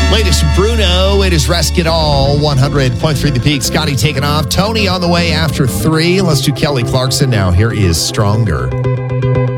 Latest from Bruno, it is Rest It All, 100.3 The Peak. Scotty taking off. Tony on the way after 3. Let's do Kelly Clarkson now. Here is Stronger.